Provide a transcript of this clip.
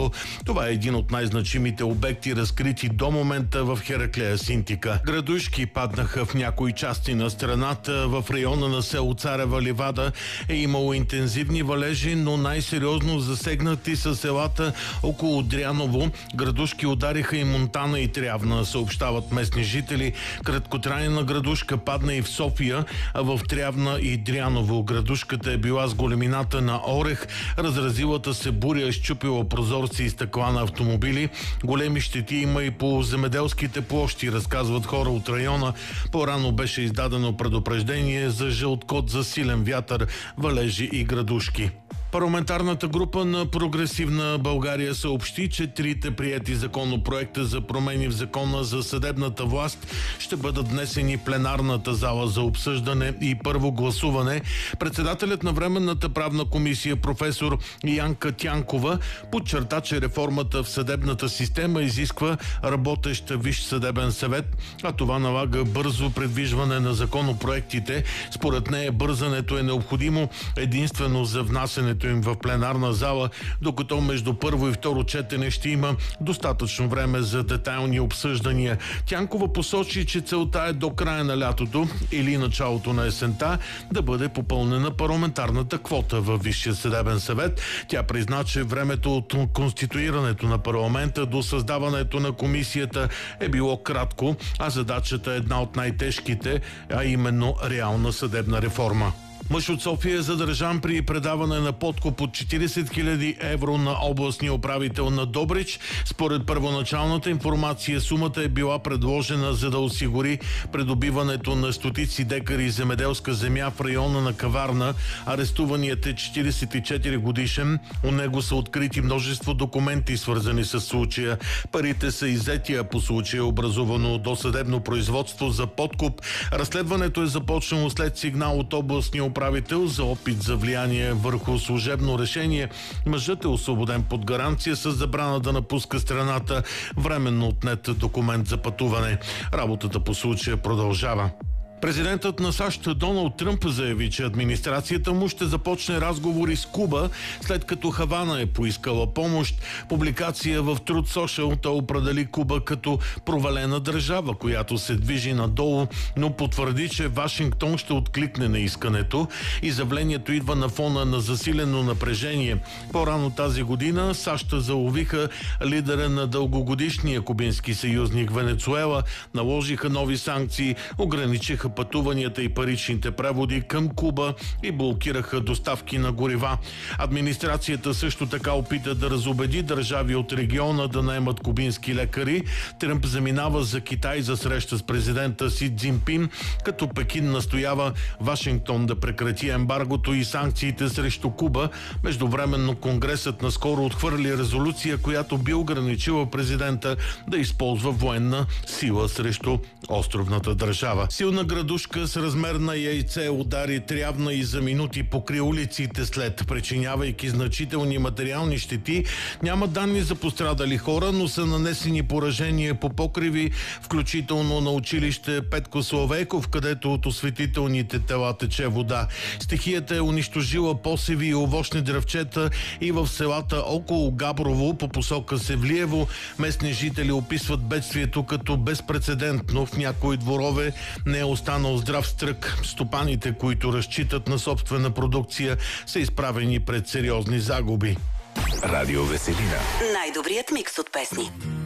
управител. Това е един от най-значимите обекти, разкрити до момента в Хераклея Синтика. Градушки паднаха в някои части на страната. В района на село Царева ливада е имало интензивни валежи, но най-сериозно засегнати са селата около Дряново. Градушки удариха и Монтана и Трявна, съобщават местни жители. Краткотрайна градушка падна и в София, а в Трявна и Дряново. Градушката е била с големината на орех. Разразилата се буря е счупила прозорци и стъкла на автомобили. Големи щети има и по земеделските площи, разказват хора от района. По-рано беше издадено предупреждение за жълт код за силен вятър, валежи и градушки. Парламентарната група на Прогресивна България съобщи, че трите приети законопроекта за промени в закона за съдебната власт ще бъдат внесени в пленарната зала за обсъждане и първо гласуване. Председателят на Временната правна комисия професор Янка Тянкова подчерта, че реформата в съдебната система изисква работещ Висш съдебен съвет, а това налага бързо предвижване на законопроектите. Според нея бързането е необходимо единствено за внасянето им в пленарна зала, докато между първо и второ четене ще има достатъчно време за детайлни обсъждания. Тянкова посочи, че целта е до края на лятото или началото на есента да бъде попълнена парламентарната квота във Висшия съдебен съвет. Тя призна, че времето от конституирането на парламента до създаването на комисията е било кратко, а задачата е една от най-тежките, а именно реална съдебна реформа. Мъж от София е задържан при предаване на подкуп от 40 000 евро на областния управител на Добрич. Според първоначалната информация сумата е била предложена, за да осигури придобиването на стотици декари земеделска земя в района на Каварна. Арестуваният е 44 годишен. У него са открити множество документи, свързани с случая. Парите са иззети, а по случая е образувано досъдебно производство за подкуп. Разследването е започнало след сигнал от областния управител за опит за влияние върху служебно решение. Мъжът е освободен под гаранция с забрана да напуска страната, временно отнет документ за пътуване. Работата по случая продължава. Президентът на САЩ Доналд Тръмп заяви, че администрацията му ще започне разговори с Куба, след като Хавана е поискала помощ. Публикация в Truth Social той определи Куба като провалена държава, която се движи надолу, но потвърди, че Вашингтон ще откликне на искането. Изявлението идва на фона на засилено напрежение. По-рано тази година САЩ заловиха лидера на дългогодишния кубински съюзник Венецуела, наложиха нови санкции, ограничиха пътуванията и паричните преводи към Куба и блокираха доставки на горива. Администрацията също така опита да разубеди държави от региона да наемат кубински лекари. Тръмп заминава за Китай за среща с президента Си Цзинпин, като Пекин настоява Вашингтон да прекрати ембаргото и санкциите срещу Куба. Междувременно Конгресът наскоро отхвърли резолюция, която би ограничила президента да използва военна сила срещу островната държава. Силна градушка с размер на яйце удари Трявна и за минути покри улиците след, причинявайки значителни материални щети. Няма данни за пострадали хора, но са нанесени поражения по покриви, включително на училище Петко Славейков, където от осветителните тела тече вода. Стихията е унищожила посеви и овощни дръвчета и в селата около Габрово по посока Севлиево. Местни жители описват бедствието като безпрецедентно. В някои дворове не е останал здрав стрък. Стопаните, които разчитат на собствена продукция, са изправени пред сериозни загуби. Радио Веселина. Най-добрият микс от песни.